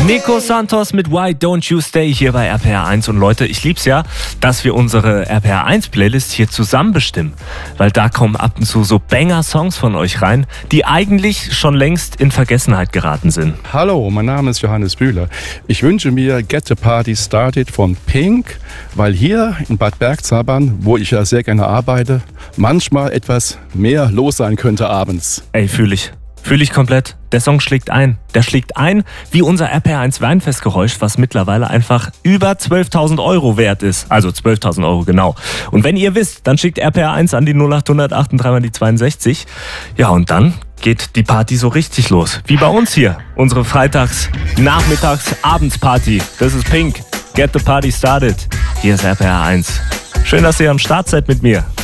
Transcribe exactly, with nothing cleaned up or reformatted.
Nico Santos mit Why Don't You Stay hier bei R P R eins. Und Leute, ich lieb's ja, dass wir unsere R P R eins Playlist hier zusammen bestimmen. Weil da kommen ab und zu so Banger-Songs von euch rein, die eigentlich schon längst in Vergessenheit geraten sind. Hallo, mein Name ist Johannes Bühler. Ich wünsche mir Get the Party Started von Pink, weil hier in Bad Bergzabern, wo ich ja sehr gerne arbeite, manchmal etwas mehr los sein könnte abends. Ey, fühle ich. Fühle ich komplett. Der Song schlägt ein. Der schlägt ein wie unser R P R eins Weinfestgeräusch, was mittlerweile einfach über zwölftausend Euro wert ist. Also zwölftausend Euro, genau. Und wenn ihr wisst, dann schickt R P R eins an die null acht hundert achtunddreißig mal die zweiundsechzig. Ja, und dann geht die Party so richtig los. Wie bei uns hier. Unsere Freitags-, Nachmittags-, Abendsparty. Das ist Pink. Get the Party Started. Hier ist R P R eins. Schön, dass ihr am Start seid mit mir.